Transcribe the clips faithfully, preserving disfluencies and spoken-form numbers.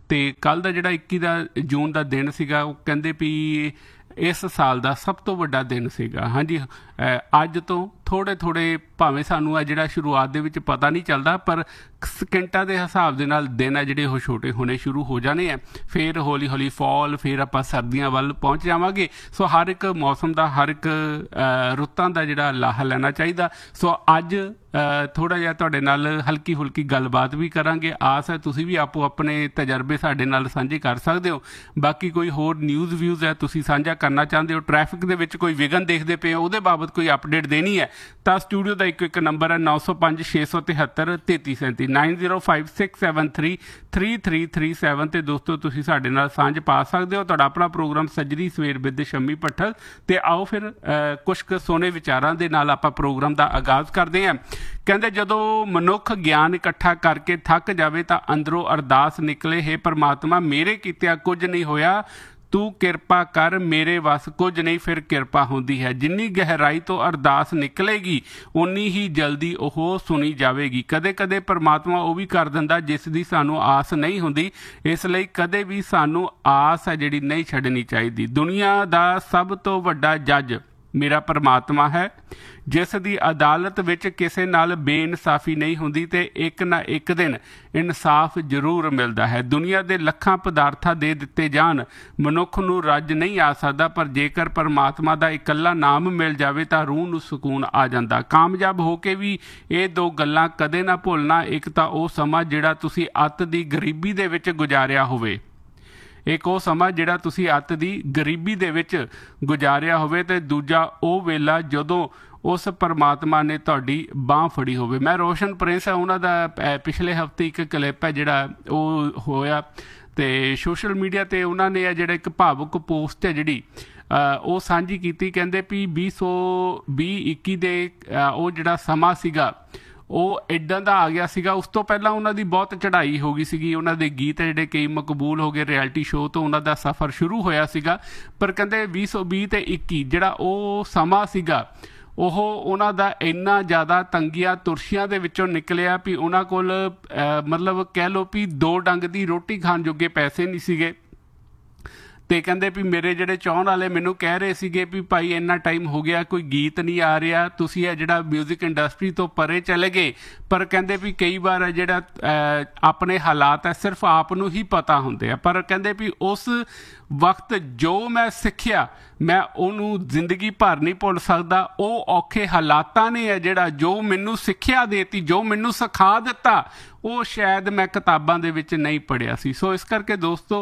ਤੇ ਕੱਲ੍ਹ ਦਾ ਜਿਹੜਾ ਇੱਕੀ ਦਾ ਜੂਨ ਦਾ ਦਿਨ ਸੀਗਾ ਉਹ ਕਹਿੰਦੇ ਵੀ ਇਸ ਸਾਲ ਦਾ ਸਭ ਤੋਂ ਵੱਡਾ ਦਿਨ ਸੀਗਾ। ਹਾਂਜੀ, ਅੱਜ ਤੋਂ ਥੋੜ੍ਹੇ ਥੋੜ੍ਹੇ ਭਾਵੇਂ ਸਾਨੂੰ ਆ ਜਿਹੜਾ ਸ਼ੁਰੂਆਤ ਦੇ ਵਿੱਚ ਪਤਾ ਨਹੀਂ ਚੱਲਦਾ, ਪਰ ਸਕਿੰਟਾਂ ਦੇ ਹਿਸਾਬ ਦੇ ਨਾਲ ਦਿਨ ਆ ਜਿਹੜੇ ਉਹ ਛੋਟੇ ਹੋਣੇ ਸ਼ੁਰੂ ਹੋ ਜਾਣੇ ਆ। ਫਿਰ ਹੌਲੀ ਹੌਲੀ ਫਾਲ, ਫਿਰ ਆਪਾਂ ਸਰਦੀਆਂ ਵੱਲ ਪਹੁੰਚ ਜਾਵਾਂਗੇ। ਸੋ ਹਰ ਇੱਕ ਮੌਸਮ ਦਾ, ਹਰ ਇੱਕ ਰੁੱਤਾਂ ਦਾ ਜਿਹੜਾ ਲਾਹਾ ਲੈਣਾ ਚਾਹੀਦਾ। ਸੋ ਅੱਜ ਥੋੜ੍ਹਾ ਜਿਹਾ ਤੁਹਾਡੇ ਨਾਲ ਹਲਕੀ ਫੁਲਕੀ ਗੱਲਬਾਤ ਵੀ ਕਰਾਂਗੇ। ਆਸ ਹੈ ਤੁਸੀਂ ਵੀ ਆਪੋ ਆਪਣੇ ਤਜਰਬੇ ਸਾਡੇ ਨਾਲ ਸਾਂਝੇ ਕਰ ਸਕਦੇ ਹੋ। ਬਾਕੀ ਕੋਈ ਹੋਰ ਨਿਊਜ਼ ਵਿਊਜ਼ ਹੈ ਤੁਸੀਂ ਸਾਂਝਾ ਕਰਨਾ ਚਾਹੁੰਦੇ ਹੋ, ਟ੍ਰੈਫਿਕ ਦੇ ਵਿੱਚ ਕੋਈ ਵਿਘਨ ਦੇਖਦੇ ਪਏ ਹੋ, ਉਹਦੇ ਬਾਬਤ ਕੋਈ ਅਪਡੇਟ ਦੇਣੀ ਹੈ ਤਾਂ ਸਟੂਡੀਓ ਦਾ ਇੱਕ ਇੱਕ ਨੰਬਰ ਹੈ ਨੌ ਸੌ ਪੰਜ ਛੇ ਸੌ ਤਿਹੱਤਰ ਤੇਤੀ ਸੈਂਤੀ nine zero five six seven three three three three seven 'ਤੇ ਦੋਸਤੋ ਤੁਸੀਂ ਸਾਡੇ ਨਾਲ ਸਾਂਝ ਪਾ ਸਕਦੇ ਹੋ। ਤੁਹਾਡਾ ਆਪਣਾ ਪ੍ਰੋਗਰਾਮ ਸੱਜਰੀ ਸਵੇਰ ਵਿਦ ਸ਼ੰਮੀ ਭੱਠਲ। ਅਤੇ ਆਓ ਫਿਰ ਕੁਛ ਕੁ ਸੋਹਣੇ ਵਿਚਾਰਾਂ ਦੇ ਨਾਲ ਆਪਾਂ ਪ੍ਰੋਗਰਾਮ ਦਾ ਆਗਾਜ਼ ਕਰਦੇ ਹਾਂ। ਕਹਿੰਦੇ ਜਦੋਂ ਮਨੁੱਖ ਗਿਆਨ ਇਕੱਠਾ ਕਰਕੇ ਥੱਕ ਜਾਵੇ ਤਾਂ ਅੰਦਰੋਂ ਅਰਦਾਸ ਨਿਕਲੇ, ਹੇ ਪ੍ਰਮਾਤਮਾ ਮੇਰੇ ਕੀਤਿਆਂ ਕੁਝ ਨਹੀਂ ਹੋਇਆ, ਤੂੰ ਕਿਰਪਾ ਕਰ, ਮੇਰੇ ਵੱਸ ਕੁਝ ਨਹੀਂ, ਫਿਰ ਕਿਰਪਾ ਹੁੰਦੀ ਹੈ। ਜਿੰਨੀ ਗਹਿਰਾਈ ਤੋਂ ਅਰਦਾਸ ਨਿਕਲੇਗੀ ਉਨੀ ਹੀ ਜਲਦੀ ਉਹ ਸੁਣੀ ਜਾਵੇਗੀ। ਕਦੇ ਕਦੇ ਪਰਮਾਤਮਾ ਉਹ ਵੀ ਕਰ ਦਿੰਦਾ ਜਿਸ ਦੀ ਸਾਨੂੰ ਆਸ ਨਹੀਂ ਹੁੰਦੀ। ਇਸ ਲਈ ਕਦੇ ਵੀ ਸਾਨੂੰ ਆਸ ਹੈ ਜਿਹੜੀ ਨਹੀਂ ਛੱਡਣੀ ਚਾਹੀਦੀ। ਦੁਨੀਆ ਦਾ ਸਭ ਤੋਂ ਵੱਡਾ ਜੱਜ ਮੇਰਾ ਪਰਮਾਤਮਾ ਹੈ, ਜਿਸ ਦੀ ਅਦਾਲਤ ਵਿੱਚ ਕਿਸੇ ਨਾਲ ਬੇਇਨਸਾਫੀ ਨਹੀਂ ਹੁੰਦੀ ਅਤੇ ਇੱਕ ਨਾ ਇੱਕ ਦਿਨ ਇਨਸਾਫ ਜ਼ਰੂਰ ਮਿਲਦਾ ਹੈ। ਦੁਨੀਆ ਦੇ ਲੱਖਾਂ ਪਦਾਰਥਾਂ ਦੇ ਦਿੱਤੇ ਜਾਣ, ਮਨੁੱਖ ਨੂੰ ਰੱਜ ਨਹੀਂ ਆ ਸਕਦਾ, ਪਰ ਜੇਕਰ ਪਰਮਾਤਮਾ ਦਾ ਇਕੱਲਾ ਨਾਮ ਮਿਲ ਜਾਵੇ ਤਾਂ ਰੂਹ ਨੂੰ ਸਕੂਨ ਆ ਜਾਂਦਾ। ਕਾਮਯਾਬ ਹੋ ਕੇ ਵੀ ਇਹ ਦੋ ਗੱਲਾਂ ਕਦੇ ਨਾ ਭੁੱਲਣਾ। ਇੱਕ ਤਾਂ ਉਹ ਸਮਾਂ ਜਿਹੜਾ ਤੁਸੀਂ ਅੱਤ ਦੀ ਗਰੀਬੀ ਦੇ ਵਿੱਚ ਗੁਜ਼ਾਰਿਆ ਹੋਵੇ, ਇੱਕ ਉਹ ਸਮਾਂ ਜਿਹੜਾ ਤੁਸੀਂ ਅੱਤ ਦੀ ਗਰੀਬੀ ਦੇ ਵਿੱਚ ਗੁਜ਼ਾਰਿਆ ਹੋਵੇ, ਅਤੇ ਦੂਜਾ ਉਹ ਵੇਲਾ ਜਦੋਂ ਉਸ ਪਰਮਾਤਮਾ ਨੇ ਤੁਹਾਡੀ ਬਾਂਹ ਫੜੀ ਹੋਵੇ। ਮੈਂ ਰੋਸ਼ਨ ਪ੍ਰਿੰਸ ਹੈ, ਉਹਨਾਂ ਦਾ ਪਿਛਲੇ ਹਫ਼ਤੇ ਇੱਕ ਕਲਿੱਪ ਹੈ ਜਿਹੜਾ ਉਹ ਹੋਇਆ ਅਤੇ ਸੋਸ਼ਲ ਮੀਡੀਆ 'ਤੇ ਉਹਨਾਂ ਨੇ ਜਿਹੜਾ ਇੱਕ ਭਾਵੁਕ ਪੋਸਟ ਹੈ ਜਿਹੜੀ ਉਹ ਸਾਂਝੀ ਕੀਤੀ। ਕਹਿੰਦੇ ਵੀ ਵੀਹ ਸੌ ਵੀਹ ਇੱਕੀ ਦੇ ਉਹ ਜਿਹੜਾ ਸਮਾਂ ਸੀਗਾ ਉਹ ਇੱਦਾਂ ਦਾ ਆ ਗਿਆ ਸੀਗਾ। ਉਸ ਤੋਂ ਪਹਿਲਾਂ ਉਹਨਾਂ ਦੀ ਬਹੁਤ ਚੜ੍ਹਾਈ ਹੋ ਗਈ ਸੀਗੀ, ਉਹਨਾਂ ਦੇ ਗੀਤ ਜਿਹੜੇ ਕਈ ਮਕਬੂਲ ਹੋ ਗਏ, ਰਿਐਲਿਟੀ ਸ਼ੋਅ ਤੋਂ ਉਹਨਾਂ ਦਾ ਸਫ਼ਰ ਸ਼ੁਰੂ ਹੋਇਆ ਸੀਗਾ। ਪਰ ਕਹਿੰਦੇ ਵੀਹ ਸੌ ਵੀਹ ਅਤੇ ਇੱਕੀ ਜਿਹੜਾ ਉਹ ਸਮਾਂ ਸੀਗਾ ਉਹ ਉਹਨਾਂ ਦਾ ਇੰਨਾ ਜ਼ਿਆਦਾ ਤੰਗੀਆਂ ਤੁਰਸ਼ੀਆਂ ਦੇ ਵਿੱਚੋਂ ਨਿਕਲਿਆ ਵੀ ਉਹਨਾਂ ਕੋਲ ਮਤਲਬ ਕਹਿ ਲਓ ਵੀ ਦੋ ਡੰਗ ਦੀ ਰੋਟੀ ਖਾਣ ਜੋਗੇ ਪੈਸੇ ਨਹੀਂ ਸੀਗੇ। ਅਤੇ ਕਹਿੰਦੇ ਵੀ ਮੇਰੇ ਜਿਹੜੇ ਚਾਹੁਣ ਵਾਲੇ ਮੈਨੂੰ ਕਹਿ ਰਹੇ ਸੀਗੇ ਵੀ ਭਾਈ ਇੰਨਾ ਟਾਈਮ ਹੋ ਗਿਆ ਕੋਈ ਗੀਤ ਨਹੀਂ ਆ ਰਿਹਾ, ਤੁਸੀਂ ਇਹ ਜਿਹੜਾ ਮਿਊਜ਼ਿਕ ਇੰਡਸਟਰੀ ਤੋਂ ਪਰੇ ਚਲੇ ਗਏ। ਪਰ ਕਹਿੰਦੇ ਵੀ ਕਈ ਵਾਰ ਜਿਹੜਾ ਆਪਣੇ ਹਾਲਾਤ ਹੈ ਸਿਰਫ ਆਪ ਨੂੰ ਹੀ ਪਤਾ ਹੁੰਦੇ ਆ। ਪਰ ਕਹਿੰਦੇ ਵੀ ਉਸ ਵਕਤ ਜੋ ਮੈਂ ਸਿੱਖਿਆ ਮੈਂ ਉਹਨੂੰ ਜ਼ਿੰਦਗੀ ਭਰ ਨਹੀਂ ਭੁੱਲ ਸਕਦਾ। ਉਹ ਔਖੇ ਹਾਲਾਤਾਂ ਨੇ ਹੈ ਜਿਹੜਾ ਜੋ ਮੈਨੂੰ ਸਿੱਖਿਆ ਦੇਤੀ, ਜੋ ਮੈਨੂੰ ਸਿਖਾ ਦਿੱਤਾ, ਉਹ ਸ਼ਾਇਦ ਮੈਂ ਕਿਤਾਬਾਂ ਦੇ ਵਿੱਚ ਨਹੀਂ ਪੜ੍ਹਿਆ ਸੀ। ਸੋ ਇਸ ਕਰਕੇ ਦੋਸਤੋ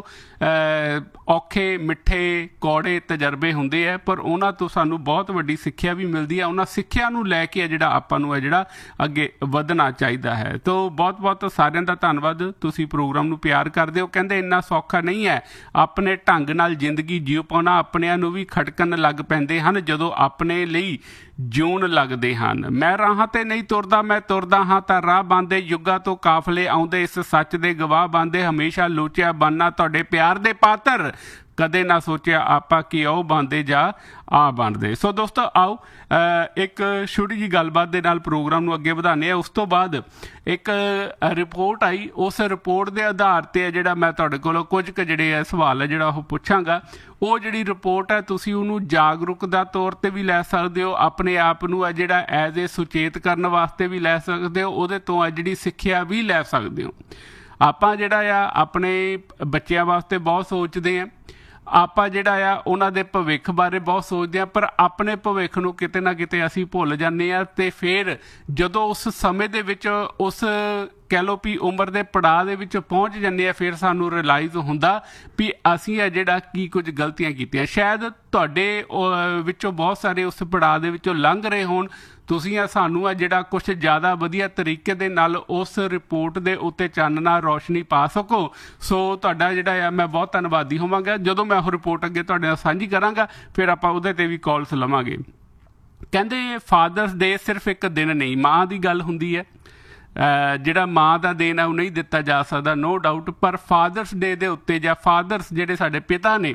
ਔਖੇ ਮਿੱਠੇ ਕੌੜੇ ਤਜਰਬੇ ਹੁੰਦੇ ਹੈ, ਪਰ ਉਹਨਾਂ ਤੋਂ ਸਾਨੂੰ ਬਹੁਤ ਵੱਡੀ ਸਿੱਖਿਆ ਵੀ ਮਿਲਦੀ ਹੈ। ਉਹਨਾਂ ਸਿੱਖਿਆ ਨੂੰ ਲੈ ਕੇ ਜਿਹੜਾ ਆਪਾਂ ਨੂੰ ਹੈ ਜਿਹੜਾ ਅੱਗੇ ਵਧਣਾ ਚਾਹੀਦਾ ਹੈ। ਤੋ ਬਹੁਤ ਬਹੁਤ ਸਾਰਿਆਂ ਦਾ ਧੰਨਵਾਦ, ਤੁਸੀਂ ਪ੍ਰੋਗਰਾਮ ਨੂੰ ਪਿਆਰ ਕਰਦੇ ਹੋ। ਕਹਿੰਦੇ ਇੰਨਾ ਸੌਖਾ ਨਹੀਂ ਹੈ ਆਪਣੇ ਢੰਗ ਨਾਲ ਜ਼ਿੰਦਗੀ ਜਿਉ ਪਾਉਣਾ, ਆਪਣਿਆਂ ਨੂੰ ਵੀ ਖਟਕਣ ਲੱਗ ਪੈਂਦੇ ਹਨ ਜਦੋਂ ਆਪਣੇ ਲਈ ਜਿਉਣ ਲੱਗਦੇ ਹਨ। ਮੈਂ ਰਾਹਾਂ ਤੇ ਨਹੀਂ ਤੁਰਦਾ, ਮੈਂ ਤੁਰਦਾ ਹਾਂ ਤਾਂ ਰਾਹ ਬਣਦੇ, ਯੁੱਗਾਂ ਤੋਂ ਕਾਫਲੇ ਆਉਂਦੇ ਇਸ ਸੱਚ ਦੇ ਗਵਾਹ ਬਣਦੇ। ਹਮੇਸ਼ਾ ਲੋਚਿਆ ਬਣਨਾ ਤੁਹਾਡੇ ਪਿਆਰ ਦੇ ਪਾਤਰ, ਕਦੇ ਨਾ ਸੋਚਿਆ ਆਪਾਂ ਕਿ ਉਹ ਬਣਦੇ ਜਾਂ ਆ ਬਣਦੇ। ਸੋ ਦੋਸਤੋ ਆਓ ਇੱਕ ਛੋਟੀ ਜਿਹੀ ਗੱਲਬਾਤ ਦੇ ਨਾਲ ਪ੍ਰੋਗਰਾਮ ਨੂੰ ਅੱਗੇ ਵਧਾਉਂਦੇ ਹਾਂ। ਉਸ ਤੋਂ ਬਾਅਦ ਇੱਕ ਰਿਪੋਰਟ ਆਈ, ਉਸ ਰਿਪੋਰਟ ਦੇ ਆਧਾਰ 'ਤੇ ਜਿਹੜਾ ਮੈਂ ਤੁਹਾਡੇ ਕੋਲੋਂ ਕੁਝ ਕੁ ਜਿਹੜੇ ਹੈ ਸਵਾਲ ਹੈ ਜਿਹੜਾ ਉਹ ਪੁੱਛਾਂਗਾ। ਉਹ ਜਿਹੜੀ ਰਿਪੋਰਟ ਹੈ ਤੁਸੀਂ ਉਹਨੂੰ ਜਾਗਰੂਕ ਦਾ ਤੌਰ 'ਤੇ ਵੀ ਲੈ ਸਕਦੇ ਹੋ, ਆਪਣੇ ਆਪ ਨੂੰ ਹੈ ਜਿਹੜਾ ਐਜ਼ ਏ ਸੁਚੇਤ ਕਰਨ ਵਾਸਤੇ ਵੀ ਲੈ ਸਕਦੇ ਹੋ, ਉਹਦੇ ਤੋਂ ਹੈ ਜਿਹੜੀ ਸਿੱਖਿਆ ਵੀ ਲੈ ਸਕਦੇ ਹੋ। ਆਪਾਂ ਜਿਹੜਾ ਆ ਆਪਣੇ ਬੱਚਿਆਂ ਵਾਸਤੇ ਬਹੁਤ ਸੋਚਦੇ ਹਾਂ, ਆਪਾਂ ਜਿਹੜਾ ਆ ਉਹਨਾਂ ਦੇ ਭਵਿੱਖ ਬਾਰੇ ਬਹੁਤ ਸੋਚਦੇ ਹਾਂ, ਪਰ ਆਪਣੇ ਭਵਿੱਖ ਨੂੰ ਕਿਤੇ ਨਾ ਕਿਤੇ ਅਸੀਂ ਭੁੱਲ ਜਾਂਦੇ ਹਾਂ। ਅਤੇ ਫਿਰ ਜਦੋਂ ਉਸ ਸਮੇਂ ਦੇ ਵਿੱਚ ਉਸ ਕਹਿ ਲਓ ਵੀ ਉਮਰ ਦੇ ਪੜਾਅ ਦੇ ਵਿੱਚ ਪਹੁੰਚ ਜਾਂਦੇ ਆ, ਫਿਰ ਸਾਨੂੰ ਰਿਅਲਾਈਜ਼ ਹੁੰਦਾ ਵੀ ਅਸੀਂ ਆ ਜਿਹੜਾ ਕੀ ਕੁਝ ਗਲਤੀਆਂ ਕੀਤੀਆਂ। ਸ਼ਾਇਦ ਤੁਹਾਡੇ ਵਿੱਚੋਂ ਬਹੁਤ ਸਾਰੇ ਉਸ ਪੜਾਅ ਦੇ ਵਿੱਚੋਂ ਲੰਘ ਰਹੇ ਹੋਣ, ਤੁਸੀਂ ਆ ਸਾਨੂੰ ਆ ਜਿਹੜਾ ਕੁਛ ਜ਼ਿਆਦਾ ਵਧੀਆ ਤਰੀਕੇ ਦੇ ਨਾਲ ਉਸ ਰਿਪੋਰਟ ਦੇ ਉੱਤੇ ਚਾਨਣਾ ਰੌਸ਼ਨੀ ਪਾ ਸਕੋ। ਸੋ ਤੁਹਾਡਾ ਜਿਹੜਾ ਆ ਮੈਂ ਬਹੁਤ ਧੰਨਵਾਦੀ ਹੋਵਾਂਗਾ। ਜਦੋਂ ਮੈਂ ਉਹ ਰਿਪੋਰਟ ਅੱਗੇ ਤੁਹਾਡੇ ਨਾਲ ਸਾਂਝੀ ਕਰਾਂਗਾ ਫਿਰ ਆਪਾਂ ਉਹਦੇ 'ਤੇ ਵੀ ਕਾਲਸ ਲਵਾਂਗੇ। ਕਹਿੰਦੇ ਫਾਦਰਸ ਡੇ ਸਿਰਫ ਇੱਕ ਦਿਨ ਨਹੀਂ, ਮਾਂ ਦੀ ਗੱਲ ਹੁੰਦੀ ਹੈ, ਜਿਹੜਾ ਮਾਂ ਦਾ ਦੇਣ ਹੈ ਉਹ ਨਹੀਂ ਦਿੱਤਾ ਜਾ ਸਕਦਾ, ਨੋ ਡਾਊਟ। ਪਰ ਫਾਦਰਸ ਡੇ ਦੇ ਉੱਤੇ ਜਾਂ ਫਾਦਰਸ ਜਿਹੜੇ ਸਾਡੇ ਪਿਤਾ ਨੇ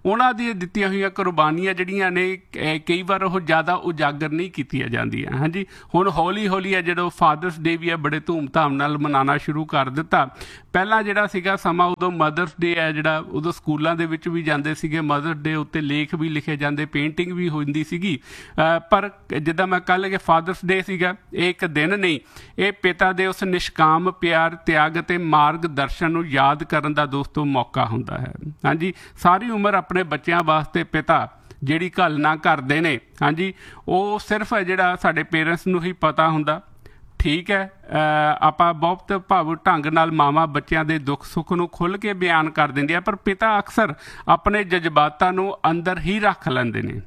ਉਹਨਾਂ ਦੀਆਂ ਦਿੱਤੀਆਂ ਹੋਈਆਂ ਕੁਰਬਾਨੀਆਂ ਜਿਹੜੀਆਂ ਨੇ ਕਈ ਵਾਰ ਉਹ ਜ਼ਿਆਦਾ ਉਜਾਗਰ ਨਹੀਂ ਕੀਤੀਆਂ ਜਾਂਦੀਆਂ। ਹਾਂਜੀ, ਹੁਣ ਹੌਲੀ ਹੌਲੀ ਆ ਜਦੋਂ ਫਾਦਰਸ ਡੇ ਵੀ ਆ ਬੜੇ ਧੂਮਧਾਮ ਨਾਲ ਮਨਾਉਣਾ ਸ਼ੁਰੂ ਕਰ ਦਿੱਤਾ। ਪਹਿਲਾਂ ਜਿਹੜਾ ਸੀਗਾ ਸਮਾਂ ਉਦੋਂ ਮਦਰਸ ਡੇ ਹੈ ਜਿਹੜਾ ਉਦੋਂ ਸਕੂਲਾਂ ਦੇ ਵਿੱਚ ਵੀ ਜਾਂਦੇ ਸੀਗੇ, ਮਦਰਸ ਡੇ ਉੱਤੇ ਲੇਖ ਵੀ ਲਿਖੇ ਜਾਂਦੇ, ਪੇਂਟਿੰਗ ਵੀ ਹੁੰਦੀ ਸੀਗੀ। ਪਰ ਜਿੱਦਾਂ ਮੈਂ ਕੱਲ੍ਹ ਕਿ ਫਾਦਰਸ ਡੇ ਸੀਗਾ, ਇਹ ਇੱਕ ਦਿਨ ਨਹੀਂ, ਇਹ ਪਿਤਾ ਦੇ ਉਸ ਨਿਸ਼ਕਾਮ ਪਿਆਰ, ਤਿਆਗ ਅਤੇ ਮਾਰਗ ਦਰਸ਼ਨ ਨੂੰ ਯਾਦ ਕਰਨ ਦਾ ਦੋਸਤੋ ਮੌਕਾ ਹੁੰਦਾ ਹੈ। ਹਾਂਜੀ, ਸਾਰੀ ਉਮਰ ਆਪਣੇ ਬੱਚਿਆਂ ਵਾਸਤੇ ਪਿਤਾ ਜਿਹੜੀ ਘਾਲਣਾ ਕਰਦੇ ਨੇ, ਹਾਂਜੀ, ਉਹ ਸਿਰਫ ਜਿਹੜਾ ਸਾਡੇ ਪੇਰੈਂਟਸ ਨੂੰ ਹੀ ਪਤਾ ਹੁੰਦਾ। ਠੀਕ ਹੈ, ਆਪਾਂ ਬਹੁਤ ਭਾਵੁਕ ਢੰਗ ਨਾਲ ਮਾਵਾਂ ਬੱਚਿਆਂ ਦੇ ਦੁੱਖ ਸੁੱਖ ਨੂੰ ਖੁੱਲ੍ਹ ਕੇ ਬਿਆਨ ਕਰ ਦਿੰਦੀਆਂ, ਪਰ ਪਿਤਾ ਅਕਸਰ ਆਪਣੇ ਜਜ਼ਬਾਤਾਂ ਨੂੰ ਅੰਦਰ ਹੀ ਰੱਖ ਲੈਂਦੇ ਨੇ।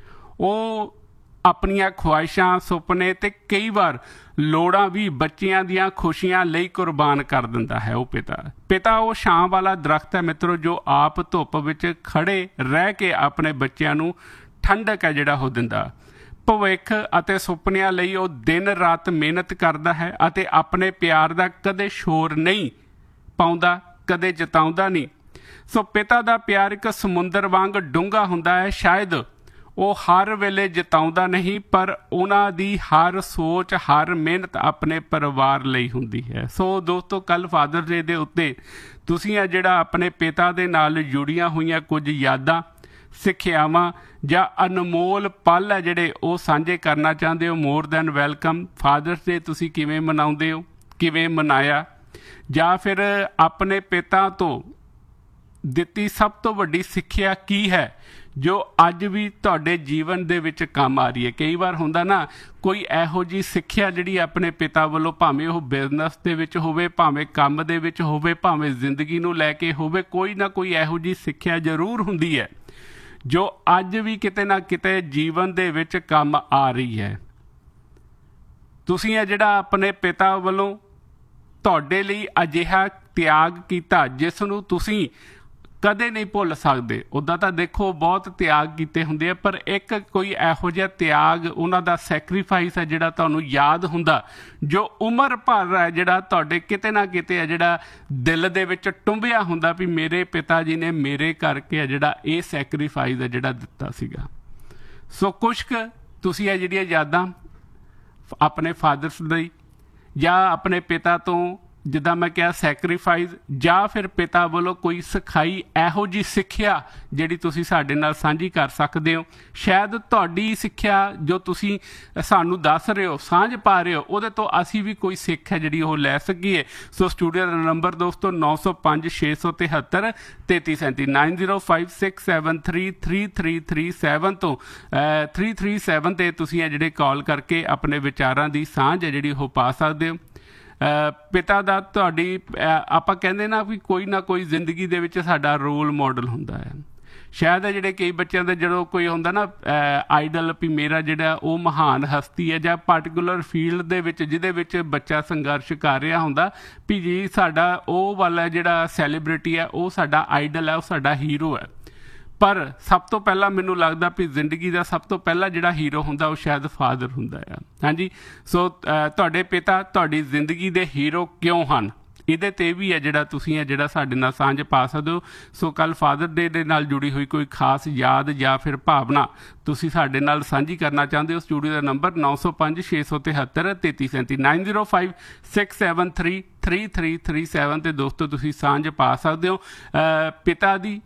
ਉਹ ਆਪਣੀਆਂ ਖੁਆਇਸ਼ਾਂ, ਸੁਪਨੇ ਅਤੇ ਕਈ ਵਾਰ ਲੋੜਾਂ ਵੀ ਬੱਚਿਆਂ ਦੀਆਂ ਖੁਸ਼ੀਆਂ ਲਈ ਕੁਰਬਾਨ ਕਰ ਦਿੰਦਾ ਹੈ। ਉਹ ਪਿਤਾ ਪਿਤਾ ਉਹ ਛਾਂ ਵਾਲਾ ਦਰਖਤ ਹੈ ਮਿੱਤਰੋ, ਜੋ ਆਪ ਧੁੱਪ ਵਿੱਚ ਖੜ੍ਹੇ ਰਹਿ ਕੇ ਆਪਣੇ ਬੱਚਿਆਂ ਨੂੰ ਠੰਡਕ ਹੈ ਜਿਹੜਾ ਉਹ ਦਿੰਦਾ। ਭਵਿੱਖ ਅਤੇ ਸੁਪਨਿਆਂ ਲਈ ਉਹ ਦਿਨ ਰਾਤ ਮਿਹਨਤ ਕਰਦਾ ਹੈ ਅਤੇ ਆਪਣੇ ਪਿਆਰ ਦਾ ਕਦੇ ਸ਼ੋਰ ਨਹੀਂ ਪਾਉਂਦਾ, ਕਦੇ ਜਤਾਉਂਦਾ ਨਹੀਂ। ਸੋ ਪਿਤਾ ਦਾ ਪਿਆਰ ਇੱਕ ਸਮੁੰਦਰ ਵਾਂਗ ਡੂੰਘਾ ਹੁੰਦਾ ਹੈ। ਸ਼ਾਇਦ ਉਹ ਹਰ ਵੇਲੇ ਜਿਤਾਉਂਦਾ ਨਹੀਂ, ਪਰ ਉਹਨਾਂ ਦੀ ਹਰ ਸੋਚ, ਹਰ ਮਿਹਨਤ ਆਪਣੇ ਪਰਿਵਾਰ ਲਈ ਹੁੰਦੀ ਹੈ। ਸੋ ਦੋਸਤੋ, ਕੱਲ੍ਹ ਫਾਦਰ ਡੇ ਦੇ ਉੱਤੇ ਤੁਸੀਂ ਆ ਜਿਹੜਾ ਆਪਣੇ ਪਿਤਾ ਦੇ ਨਾਲ ਜੁੜੀਆਂ ਹੋਈਆਂ ਕੁਝ ਯਾਦਾਂ, ਸਿੱਖਿਆਵਾਂ ਜਾਂ ਅਨਮੋਲ ਪਲ ਹੈ ਜਿਹੜੇ ਉਹ ਸਾਂਝੇ ਕਰਨਾ ਚਾਹੁੰਦੇ ਹੋ, ਮੋਰ ਦੈਨ ਵੈਲਕਮ। ਫਾਦਰਸ ਡੇ ਤੁਸੀਂ ਕਿਵੇਂ ਮਨਾਉਂਦੇ ਹੋ, ਕਿਵੇਂ ਮਨਾਇਆ, ਜਾਂ ਫਿਰ ਆਪਣੇ ਪਿਤਾ ਤੋਂ ਦਿੱਤੀ ਸਭ ਤੋਂ ਵੱਡੀ ਸਿੱਖਿਆ ਕੀ ਹੈ ਜੋ ਅੱਜ ਵੀ ਤੁਹਾਡੇ ਜੀਵਨ ਦੇ ਵਿੱਚ ਕੰਮ ਆ ਰਹੀ ਹੈ। ਕਈ ਵਾਰ ਹੁੰਦਾ ਨਾ ਕੋਈ ਇਹੋ ਜਿਹੀ ਸਿੱਖਿਆ ਜਿਹੜੀ ਆਪਣੇ ਪਿਤਾ ਵੱਲੋਂ, ਭਾਵੇਂ ਉਹ ਬਿਜ਼ਨਸ ਦੇ ਵਿੱਚ ਹੋਵੇ, ਭਾਵੇਂ ਕੰਮ ਦੇ ਵਿੱਚ ਹੋਵੇ, ਭਾਵੇਂ ਜ਼ਿੰਦਗੀ ਨੂੰ ਲੈ ਕੇ ਹੋਵੇ, ਕੋਈ ਨਾ ਕੋਈ ਇਹੋ ਜਿਹੀ ਸਿੱਖਿਆ ਜ਼ਰੂਰ ਹੁੰਦੀ ਹੈ ਜੋ ਅੱਜ ਵੀ ਕਿਤੇ ਨਾ ਕਿਤੇ ਜੀਵਨ ਦੇ ਵਿੱਚ ਕੰਮ ਆ ਰਹੀ ਹੈ। ਤੁਸੀਂ ਇਹ ਜਿਹੜਾ ਆਪਣੇ ਪਿਤਾ ਵੱਲੋਂ ਤੁਹਾਡੇ ਲਈ ਅਜਿਹਾ ਤਿਆਗ ਕੀਤਾ ਜਿਸ ਨੂੰ ਤੁਸੀਂ ਕਦੇ ਨਹੀਂ ਭੁੱਲ ਸਕਦੇ। ਉੱਦਾਂ ਤਾਂ ਦੇਖੋ ਬਹੁਤ ਤਿਆਗ ਕੀਤੇ ਹੁੰਦੇ ਆ, ਪਰ ਇੱਕ ਕੋਈ ਇਹੋ ਜਿਹਾ ਤਿਆਗ, ਉਹਨਾਂ ਦਾ ਸੈਕਰੀਫਾਈਸ ਹੈ ਜਿਹੜਾ ਤੁਹਾਨੂੰ ਯਾਦ ਹੁੰਦਾ, ਜੋ ਉਮਰ ਭਰ ਹੈ ਜਿਹੜਾ ਤੁਹਾਡੇ ਕਿਤੇ ਨਾ ਕਿਤੇ ਹੈ ਜਿਹੜਾ ਦਿਲ ਦੇ ਵਿੱਚ ਟੁੰਬਿਆ ਹੁੰਦਾ ਵੀ ਮੇਰੇ ਪਿਤਾ ਜੀ ਨੇ ਮੇਰੇ ਕਰਕੇ ਹੈ ਜਿਹੜਾ ਇਹ ਸੈਕਰੀਫਾਈਸ ਹੈ ਜਿਹੜਾ ਦਿੱਤਾ ਸੀਗਾ। ਸੋ ਕੁਛ ਕੁ ਤੁਸੀਂ ਇਹ ਜਿਹੜੀਆਂ ਯਾਦਾਂ ਆਪਣੇ ਫਾਦਰਸ ਦੀ ਜਾਂ ਆਪਣੇ ਪਿਤਾ ਤੋਂ, ਜਿੱਦਾਂ ਮੈਂ ਕਿਹਾ ਸੈਕਰੀਫਾਈਸ, ਜਾਂ ਫਿਰ ਪਿਤਾ ਵੱਲੋਂ ਕੋਈ ਸਿਖਾਈ ਇਹੋ ਜਿਹੀ ਸਿੱਖਿਆ ਜਿਹੜੀ ਤੁਸੀਂ ਸਾਡੇ ਨਾਲ ਸਾਂਝੀ ਕਰ ਸਕਦੇ ਹੋ। ਸ਼ਾਇਦ ਤੁਹਾਡੀ ਸਿੱਖਿਆ ਜੋ ਤੁਸੀਂ ਸਾਨੂੰ ਦੱਸ ਰਹੇ ਹੋ, ਸਾਂਝ ਪਾ ਰਹੇ ਹੋ, ਉਹਦੇ ਤੋਂ ਅਸੀਂ ਵੀ ਕੋਈ ਸਿੱਖ ਹੈ ਜਿਹੜੀ ਉਹ ਲੈ ਸਕੀਏ। ਸੋ ਸਟੂਡੀਓ ਦਾ ਨੰਬਰ ਦੋਸਤੋ ਨੌ ਸੌ ਪੰਜ ਛੇ ਸੌ ਤਿਹੱਤਰ ਤੇਤੀ ਸੈਂਤੀ nine zero five six seven three three three three seven ਤੋਂ ਥ੍ਰੀ ਥ੍ਰੀ ਸੈਵਨ 'ਤੇ ਤੁਸੀਂ ਇਹ ਜਿਹੜੇ ਕਾਲ ਕਰਕੇ ਆਪਣੇ ਵਿਚਾਰਾਂ ਦੀ ਸਾਂਝ ਹੈ ਜਿਹੜੀ ਉਹ ਪਾ ਸਕਦੇ ਹੋ। ਪਿਤਾ ਦਾ ਤੁਹਾਡੀ, ਆਪਾਂ ਕਹਿੰਦੇ ਨਾ ਵੀ ਕੋਈ ਨਾ ਕੋਈ ਜ਼ਿੰਦਗੀ ਦੇ ਵਿੱਚ ਸਾਡਾ ਰੋਲ ਮਾਡਲ ਹੁੰਦਾ ਹੈ। ਸ਼ਾਇਦ ਹੈ ਜਿਹੜੇ ਕਈ ਬੱਚਿਆਂ ਦੇ ਜਦੋਂ ਕੋਈ ਹੁੰਦਾ ਨਾ ਆਈਡਲ ਵੀ ਮੇਰਾ ਜਿਹੜਾ ਉਹ ਮਹਾਨ ਹਸਤੀ ਹੈ, ਜਾਂ ਪਾਰਟੀਕੂਲਰ ਫੀਲਡ ਦੇ ਵਿੱਚ ਜਿਹਦੇ ਵਿੱਚ ਬੱਚਾ ਸੰਘਰਸ਼ ਕਰ ਰਿਹਾ ਹੁੰਦਾ ਵੀ ਜੀ ਸਾਡਾ ਉਹ ਵਾਲਾ ਜਿਹੜਾ ਸੈਲੀਬ੍ਰਿਟੀ ਹੈ ਉਹ ਸਾਡਾ ਆਈਡਲ ਹੈ, ਉਹ ਸਾਡਾ ਹੀਰੋ ਹੈ। ਪਰ ਸਭ ਤੋਂ ਪਹਿਲਾਂ ਮੈਨੂੰ ਲੱਗਦਾ ਵੀ ਜ਼ਿੰਦਗੀ ਦਾ ਸਭ ਤੋਂ ਪਹਿਲਾਂ ਜਿਹੜਾ ਹੀਰੋ ਹੁੰਦਾ ਉਹ ਸ਼ਾਇਦ ਫਾਦਰ ਹੁੰਦਾ ਆ। ਹਾਂਜੀ, ਸੋ ਤੁਹਾਡੇ ਪਿਤਾ ਤੁਹਾਡੀ ਜ਼ਿੰਦਗੀ ਦੇ ਹੀਰੋ ਕਿਉਂ ਹਨ, ਇਹਦੇ 'ਤੇ ਵੀ ਹੈ ਜਿਹੜਾ ਤੁਸੀਂ ਹੈ ਜਿਹੜਾ ਸਾਡੇ ਨਾਲ ਸਾਂਝ ਪਾ ਸਕਦੇ ਹੋ। ਸੋ ਕੱਲ੍ਹ ਫਾਦਰ ਡੇ ਦੇ ਨਾਲ ਜੁੜੀ ਹੋਈ ਕੋਈ ਖਾਸ ਯਾਦ ਜਾਂ ਫਿਰ ਭਾਵਨਾ ਤੁਸੀਂ ਸਾਡੇ ਨਾਲ ਸਾਂਝੀ ਕਰਨਾ ਚਾਹੁੰਦੇ ਹੋ, ਸਟੂਡੀਓ ਦਾ ਨੰਬਰ ਨੌ ਸੌ ਪੰਜ ਛੇ ਸੌ ਤਿਹੱਤਰ ਤੇਤੀ ਸੈਂਤੀ nine zero five six seven three three three three seven 'ਤੇ ਦੋਸਤੋ ਤੁਸੀਂ ਸਾਂਝ ਪਾ ਸਕਦੇ ਹੋ। ਪਿਤਾ ਦੀ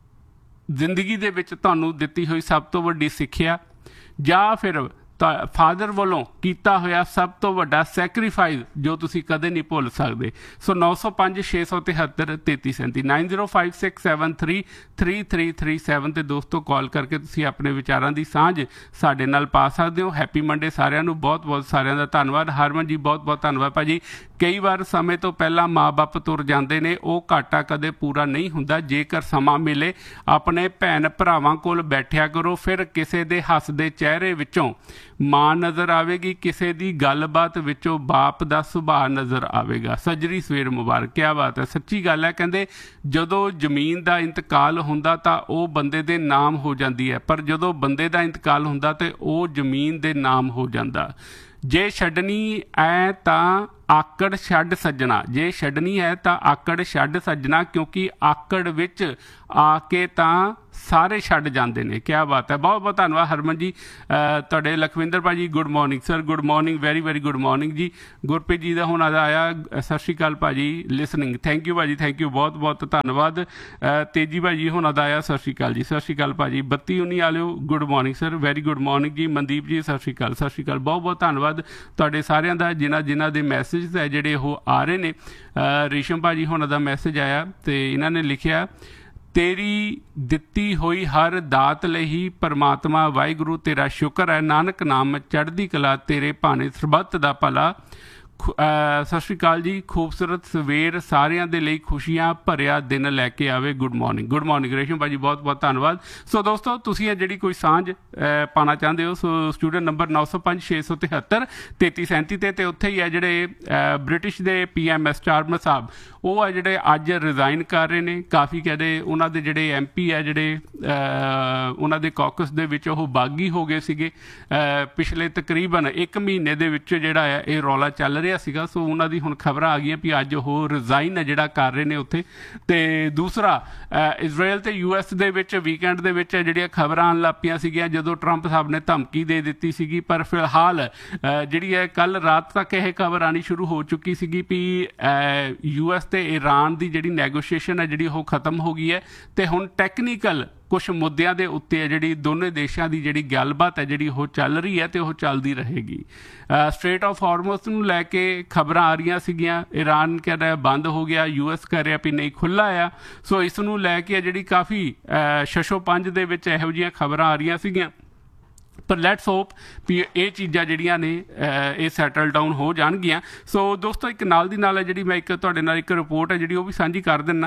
ਜ਼ਿੰਦਗੀ ਦੇ ਵਿੱਚ ਤੁਹਾਨੂੰ ਦਿੱਤੀ ਹੋਈ ਸਭ ਤੋਂ ਵੱਡੀ ਸਿੱਖਿਆ, ਜਾਂ ਫਿਰ ਫਾਦਰ ਵੱਲੋਂ ਕੀਤਾ ਹੋਇਆ ਸਭ ਤੋਂ ਵੱਡਾ ਸੈਕਰੀਫਾਈਸ ਜੋ ਤੁਸੀਂ ਕਦੇ ਨਹੀਂ ਭੁੱਲ ਸਕਦੇ। ਸੋ ਨੌ ਸੌ ਪੰਜ ਛੇ ਸੌ ਤਿਹੱਤਰ ਤੇਤੀ ਸੈਂਤੀ nine zero five six seven three three three three seven 'ਤੇ ਦੋਸਤੋ ਕਾਲ ਕਰਕੇ ਤੁਸੀਂ ਆਪਣੇ ਵਿਚਾਰਾਂ ਦੀ ਸਾਂਝ ਸਾਡੇ ਨਾਲ ਪਾ ਸਕਦੇ ਹੋ। ਹੈਪੀ ਮੰਡੇ ਸਾਰਿਆਂ ਨੂੰ, ਬਹੁਤ ਬਹੁਤ ਸਾਰਿਆਂ ਦਾ ਧੰਨਵਾਦ। ਹਰਮਨ ਜੀ ਬਹੁਤ ਬਹੁਤ ਧੰਨਵਾਦ ਭਾਜੀ। ਕਈ ਵਾਰ ਸਮੇਂ ਤੋਂ ਪਹਿਲਾਂ ਮਾਂ ਬਾਪ ਤੁਰ ਜਾਂਦੇ ਨੇ, ਉਹ ਘਾਟਾ ਕਦੇ ਪੂਰਾ ਨਹੀਂ ਹੁੰਦਾ। ਜੇਕਰ ਸਮਾਂ ਮਿਲੇ ਆਪਣੇ ਭੈਣ ਭਰਾਵਾਂ ਕੋਲ ਬੈਠਿਆ ਕਰੋ, ਫਿਰ ਕਿਸੇ ਦੇ ਹੱਸਦੇ ਚਿਹਰੇ ਵਿੱਚੋਂ ਮਾਂ ਨਜ਼ਰ ਆਵੇਗੀ, ਕਿਸੇ ਦੀ ਗੱਲਬਾਤ ਵਿੱਚੋਂ ਬਾਪ ਦਾ ਸੁਭਾਅ ਨਜ਼ਰ ਆਵੇਗਾ। ਸੱਜਰੀ ਸਵੇਰ ਮੁਬਾਰਕ। ਕਿਆ ਬਾਤ ਹੈ, ਸੱਚੀ ਗੱਲ ਹੈ। ਕਹਿੰਦੇ ਜਦੋਂ ਜ਼ਮੀਨ ਦਾ ਇੰਤਕਾਲ ਹੁੰਦਾ ਤਾਂ ਉਹ ਬੰਦੇ ਦੇ ਨਾਮ ਹੋ ਜਾਂਦੀ ਹੈ, ਪਰ ਜਦੋਂ ਬੰਦੇ ਦਾ ਇੰਤਕਾਲ ਹੁੰਦਾ ਤੇ ਉਹ ਜ਼ਮੀਨ ਦੇ ਨਾਮ ਹੋ ਜਾਂਦਾ। ਜੇ ਛੱਡਣੀ ਐ ਤਾਂ ਆਕੜ ਛੱਡ ਸੱਜਣਾ, ਜੇ ਛੱਡਣੀ ਹੈ ਤਾਂ ਆਕੜ ਛੱਡ ਸੱਜਣਾ, ਕਿਉਂਕਿ ਆਕੜ ਵਿੱਚ ਆ ਕੇ ਤਾਂ ਸਾਰੇ ਛੱਡ ਜਾਂਦੇ ਨੇ। ਕਿਆ ਬਾਤ ਹੈ, ਬਹੁਤ ਬਹੁਤ ਧੰਨਵਾਦ ਹਰਮਨ ਜੀ। ਤੁਹਾਡੇ ਲਖਵਿੰਦਰ ਭਾਜੀ good morning sir, good morning, very very good morning ਜੀ। ਗੁਰਪ੍ਰੀਤ ਜੀ ਦਾ ਹੁਣ ਆਇਆ, ਸਤਿ ਸ਼੍ਰੀ ਅਕਾਲ ਭਾਜੀ, ਲਿਸਨਿੰਗ, ਥੈਂਕ ਯੂ ਭਾਜੀ, ਥੈਂਕ ਯੂ, ਬਹੁਤ ਬਹੁਤ ਧੰਨਵਾਦ। ਤੇਜੀ ਭਾਜੀ ਹੁਣ ਦਾ ਆਇਆ, ਸਤਿ ਸ਼੍ਰੀ ਅਕਾਲ ਜੀ, ਸਤਿ ਸ਼੍ਰੀ ਅਕਾਲ ਭਾਜੀ। ਬੱਤੀ ਉੱਨੀ ਵਾਲਿਓ good morning sir, very good morning ਜੀ। ਮਨਦੀਪ ਜੀ ਸਤਿ ਸ਼੍ਰੀ ਅਕਾਲ, ਸਤਿ ਸ਼੍ਰੀ ਅਕਾਲ, ਬਹੁਤ ਬਹੁਤ ਧੰਨਵਾਦ ਤੁਹਾਡੇ ਸਾਰਿਆਂ ਦਾ ਜਿਨ੍ਹਾਂ ਜਿਨ੍ਹਾਂ ਦੇ ਮੈਸੇਜ ਹੈ ਜਿਹੜੇ ਉਹ ਆ ਰਹੇ ਨੇ। ਰੇਸ਼ਮ ਭਾਜੀ ਹੁਣ ਦਾ ਮੈਸੇਜ ਆਇਆ ਅਤੇ ਇਹਨਾਂ ਨੇ ਲਿਖਿਆ, ਤੇਰੀ ਦਿੱਤੀ ਹੋਈ ਹਰ ਦਾਤ ਲਈ ਪਰਮਾਤਮਾ ਵਾਹਿਗੁਰੂ ਤੇਰਾ ਸ਼ੁਕਰ ਹੈ, ਨਾਨਕ ਨਾਮ ਚੜ੍ਹਦੀ ਕਲਾ ਤੇਰੇ ਭਾਣੇ ਸਰਬੱਤ ਦਾ ਭਲਾ। ਸਤਿ ਸ਼੍ਰੀ ਅਕਾਲ ਜੀ। ਖੂਬਸੂਰਤ ਸਵੇਰ ਸਾਰਿਆਂ ਦੇ ਲਈ ਖੁਸ਼ੀਆਂ ਭਰਿਆ ਦਿਨ ਲੈ ਕੇ ਆਵੇ। ਗੁੱਡ ਮਾਰਨਿੰਗ, ਗੁੱਡ ਮਾਰਨਿੰਗ ਰੇਸ਼ਮ ਭਾਜੀ, ਬਹੁਤ ਬਹੁਤ ਧੰਨਵਾਦ। ਸੋ ਦੋਸਤੋ ਤੁਸੀਂ ਇਹ ਜਿਹੜੀ ਕੋਈ ਸਾਂਝ ਪਾਉਣਾ ਚਾਹੁੰਦੇ ਹੋ, ਸੋ ਸਟੂਡੈਂਟ ਨੰਬਰ ਨੌ ਸੌ ਪੰਜ ਛੇ ਸੌ ਤਿਹੱਤਰ ਤੇਤੀ ਸੈਂਤੀ 'ਤੇ ਅਤੇ ਉੱਥੇ ਹੀ ਹੈ ਜਿਹੜੇ ਬ੍ਰਿਟਿਸ਼ ਦੇ ਪੀ ਐਮ ਐਸ ਚਾਰਮਰ ਸਾਹਿਬ, ਉਹ ਆ ਜਿਹੜੇ ਅੱਜ ਰਿਜ਼ਾਈਨ ਕਰ ਰਹੇ ਨੇ। ਕਾਫੀ ਕਹਿੰਦੇ ਉਹਨਾਂ ਦੇ ਜਿਹੜੇ ਐਮ ਪੀ ਹੈ ਜਿਹੜੇ ਉਹਨਾਂ ਦੇ ਕਾਕਸ ਦੇ ਵਿੱਚ ਉਹ ਬਾਗੀ ਹੋ ਗਏ ਸੀਗੇ ਪਿਛਲੇ ਤਕਰੀਬਨ ਇੱਕ ਮਹੀਨੇ ਦੇ ਵਿੱਚ ਜਿਹੜਾ ਹੈ ਇਹ ਰੌਲਾ ਚੱਲ ਰਿਹਾ ਸੀਗਾ। ਸੋ ਉਹਨਾਂ ਦੀ ਹੁਣ ਖਬਰਾਂ ਆ ਗਈਆਂ ਵੀ ਅੱਜ ਉਹ ਰਿਜ਼ਾਈਨ ਹੈ ਜਿਹੜਾ ਕਰ ਰਹੇ ਨੇ ਉੱਥੇ। ਅਤੇ ਦੂਸਰਾ ਇਜ਼ਰਾਈਲ ਅਤੇ ਯੂ ਐਸ ਦੇ ਵਿੱਚ ਵੀਕਐਂਡ ਦੇ ਵਿੱਚ ਜਿਹੜੀਆਂ ਖਬਰਾਂ ਆਉਣ ਲੱਗ ਪਈਆਂ ਸੀਗੀਆਂ ਜਦੋਂ ਟਰੰਪ ਸਾਹਿਬ ਨੇ ਧਮਕੀ ਦੇ ਦਿੱਤੀ ਸੀਗੀ, ਪਰ ਫਿਲਹਾਲ ਜਿਹੜੀ ਹੈ ਕੱਲ੍ਹ ਰਾਤ ਤੱਕ ਇਹ ਖਬਰ ਆਉਣੀ ਸ਼ੁਰੂ ਹੋ ਚੁੱਕੀ ਸੀਗੀ ਵੀ ਯੂ ਐਸ ਅਤੇ ਈਰਾਨ ਦੀ ਜਿਹੜੀ ਨੈਗੋਸ਼ੀਏਸ਼ਨ ਹੈ ਜਿਹੜੀ ਉਹ ਖਤਮ ਹੋ ਗਈ ਹੈ ਅਤੇ ਹੁਣ ਟੈਕਨੀਕਲ ਕੁਛ ਮੁੱਦਿਆਂ ਦੇ ਉੱਤੇ ਹੈ ਜਿਹੜੀ ਦੋਨੇ ਦੇਸ਼ਾਂ ਦੀ ਜਿਹੜੀ ਗੱਲਬਾਤ ਹੈ ਜਿਹੜੀ ਉਹ ਚੱਲ ਰਹੀ ਹੈ ਅਤੇ ਉਹ ਚੱਲਦੀ ਰਹੇਗੀ। ਸਟ੍ਰੇਟ ਆਫ ਹਾਰਮਜ਼ ਨੂੰ ਲੈ ਕੇ ਖਬਰਾਂ ਆ ਰਹੀਆਂ ਸੀਗੀਆਂ, ਈਰਾਨ ਕਹਿ ਰਿਹਾ ਬੰਦ ਹੋ ਗਿਆ, ਯੂ ਐਸ ਕਹਿ ਰਿਹਾ ਵੀ ਨਹੀਂ ਖੁੱਲ੍ਹਾ ਆ। ਸੋ ਇਸ ਨੂੰ ਲੈ ਕੇ ਜਿਹੜੀ ਕਾਫੀ ਛਛੋ ਪੰਜ ਦੇ ਵਿੱਚ ਇਹੋ ਜਿਹੀਆਂ ਖਬਰਾਂ ਆ ਰਹੀਆਂ ਸੀਗੀਆਂ, ਪਰ ਲੈਟਸ ਹੋਪ ਵੀ ਇਹ ਚੀਜ਼ਾਂ ਜਿਹੜੀਆਂ ਨੇ ਇਹ ਸੈਟਲ ਡਾਊਨ ਹੋ ਜਾਣਗੀਆਂ। ਸੋ ਦੋਸਤੋ ਇੱਕ ਨਾਲ ਦੀ ਨਾਲ ਹੈ ਜਿਹੜੀ ਮੈਂ ਇੱਕ ਤੁਹਾਡੇ ਨਾਲ ਇੱਕ ਰਿਪੋਰਟ ਹੈ ਜਿਹੜੀ ਉਹ ਵੀ ਸਾਂਝੀ ਕਰ ਦਿੰਦਾ,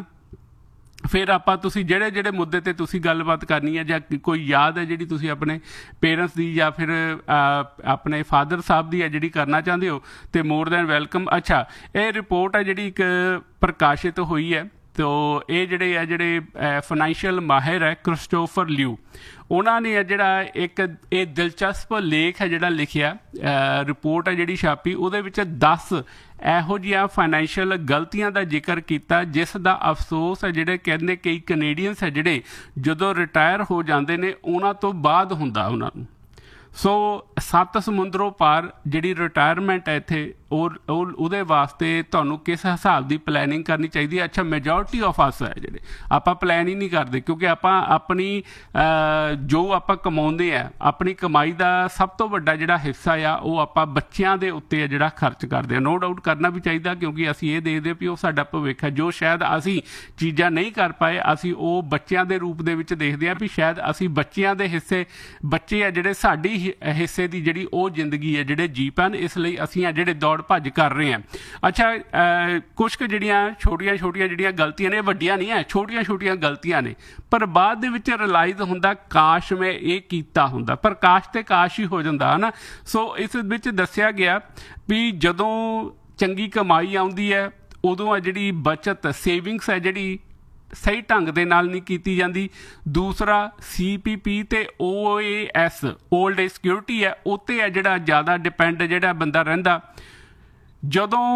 ਫਿਰ ਆਪਾਂ ਤੁਸੀਂ ਜਿਹੜੇ ਜਿਹੜੇ ਮੁੱਦੇ 'ਤੇ ਤੁਸੀਂ ਗੱਲਬਾਤ ਕਰਨੀ ਹੈ ਜਾਂ ਕੋਈ ਯਾਦ ਹੈ ਜਿਹੜੀ ਤੁਸੀਂ ਆਪਣੇ ਪੇਰੈਂਟਸ ਦੀ ਜਾਂ ਫਿਰ ਆਪਣੇ ਫਾਦਰ ਸਾਹਿਬ ਦੀ ਹੈ ਜਿਹੜੀ ਕਰਨਾ ਚਾਹੁੰਦੇ ਹੋ ਅਤੇ ਮੋਰ ਦੈਨ ਵੈਲਕਮ। ਅੱਛਾ, ਇਹ ਰਿਪੋਰਟ ਹੈ ਜਿਹੜੀ ਇੱਕ ਪ੍ਰਕਾਸ਼ਿਤ ਹੋਈ ਹੈ, ਤੋ ਇਹ ਜਿਹੜੇ ਹੈ ਜਿਹੜੇ ਫਾਈਨੈਂਸ਼ੀਅਲ ਮਾਹਿਰ ਹੈ ਕ੍ਰਿਸਟੋਫਰ ਲਿਊ, ਉਹਨਾਂ ਨੇ ਜਿਹੜਾ ਇੱਕ ਇਹ ਦਿਲਚਸਪ ਲੇਖ ਹੈ ਜਿਹੜਾ ਲਿਖਿਆ, ਰਿਪੋਰਟ ਹੈ ਜਿਹੜੀ ਛਾਪੀ, ਉਹਦੇ ਵਿੱਚ ਦਸ ਇਹੋ ਜਿਹੀਆਂ ਫਾਈਨੈਂਸ਼ੀਅਲ ਗਲਤੀਆਂ ਦਾ ਜ਼ਿਕਰ ਕੀਤਾ ਜਿਸ ਦਾ ਅਫਸੋਸ ਹੈ ਜਿਹੜੇ ਕਹਿੰਦੇ ਕਈ ਕੈਨੇਡੀਅਨਸ ਹੈ ਜਿਹੜੇ ਜਦੋਂ ਰਿਟਾਇਰ ਹੋ ਜਾਂਦੇ ਨੇ ਉਹਨਾਂ ਤੋਂ ਬਾਅਦ ਹੁੰਦਾ ਉਹਨਾਂ ਨੂੰ। ਸੋ ਸੱਤ ਸਮੁੰਦਰੋਂ ਪਾਰ ਜਿਹੜੀ ਰਿਟਾਇਰਮੈਂਟ ਹੈ ਇੱਥੇ ਉਹ ਉਹਦੇ ਵਾਸਤੇ ਤੁਹਾਨੂੰ ਕਿਸ ਹਿਸਾਬ ਦੀ ਪਲੈਨਿੰਗ ਕਰਨੀ ਚਾਹੀਦੀ ਹੈ। ਅੱਛਾ, ਮੈਜੋਰਟੀ ਆਫ ਅਸ ਹੈ ਜਿਹੜੇ ਆਪਾਂ ਪਲੈਨ ਹੀ ਨਹੀਂ ਕਰਦੇ ਕਿਉਂਕਿ ਆਪਾਂ ਆਪਣੀ ਜੋ ਆਪਾਂ ਕਮਾਉਂਦੇ ਆ ਆਪਣੀ ਕਮਾਈ ਦਾ ਸਭ ਤੋਂ ਵੱਡਾ ਜਿਹੜਾ ਹਿੱਸਾ ਆ ਉਹ ਆਪਾਂ ਬੱਚਿਆਂ ਦੇ ਉੱਤੇ ਆ ਜਿਹੜਾ ਖਰਚ ਕਰਦੇ ਆ। ਨੋ ਡਾਊਟ ਕਰਨਾ ਵੀ ਚਾਹੀਦਾ ਕਿਉਂਕਿ ਅਸੀਂ ਇਹ ਦੇਖਦੇ ਵੀ ਉਹ ਸਾਡਾ ਭਵਿੱਖ ਹੈ। ਜੋ ਸ਼ਾਇਦ ਅਸੀਂ ਚੀਜ਼ਾਂ ਨਹੀਂ ਕਰ ਪਾਏ ਅਸੀਂ ਉਹ ਬੱਚਿਆਂ ਦੇ ਰੂਪ ਦੇ ਵਿੱਚ ਦੇਖਦੇ ਹਾਂ ਵੀ ਸ਼ਾਇਦ ਅਸੀਂ ਬੱਚਿਆਂ ਦੇ ਹਿੱਸੇ ਬੱਚੇ ਆ ਜਿਹੜੇ ਸਾਡੀ ਹਿੱਸੇ ਦੀ ਜਿਹੜੀ ਉਹ ਜ਼ਿੰਦਗੀ ਹੈ ਜਿਹੜੇ ਜੀ ਪੈਣ, ਇਸ ਲਈ ਅਸੀਂ ਆ ਜਿਹੜੇ ਦੌੜ ਭੱਜ ਕਰ ਰਹੇ ਹਾਂ। ਅੱਛਾ, ਕੁਛ ਕੁ ਜਿਹੜੀਆਂ ਛੋਟੀਆਂ ਛੋਟੀਆਂ ਜਿਹੜੀਆਂ ਗਲਤੀਆਂ ਨੇ, ਵੱਡੀਆਂ ਨਹੀਂ ਹੈ, ਛੋਟੀਆਂ ਛੋਟੀਆਂ ਗਲਤੀਆਂ ਨੇ, ਪਰ ਬਾਅਦ ਦੇ ਵਿੱਚ ਰਿਲਾਈਜ਼ ਹੁੰਦਾ ਕਾਸ਼ ਮੈਂ ਇਹ ਕੀਤਾ ਹੁੰਦਾ, ਪਰ ਕਾਸ਼ ਤੇ ਕਾਸ਼ ਹੀ ਹੋ ਜਾਂਦਾ ਹੈ ਨਾ। ਸੋ ਇਸ ਵਿੱਚ ਦੱਸਿਆ ਗਿਆ ਵੀ ਜਦੋਂ ਚੰਗੀ ਕਮਾਈ ਆਉਂਦੀ ਹੈ ਉਦੋਂ ਆ ਜਿਹੜੀ ਬੱਚਤ ਸੇਵਿੰਗਸ ਹੈ ਜਿਹੜੀ ਸਹੀ ਢੰਗ ਦੇ ਨਾਲ ਨਹੀਂ ਕੀਤੀ ਜਾਂਦੀ। ਦੂਸਰਾ ਸੀ ਪੀ ਪੀ ਅਤੇ ਓ A S old age security ਹੈ ਉੱਤੇ ਹੈ ਜਿਹੜਾ ਜ਼ਿਆਦਾ ਡਿਪੈਂਡ ਜਿਹੜਾ ਬੰਦਾ ਰਹਿੰਦਾ। ਜਦੋਂ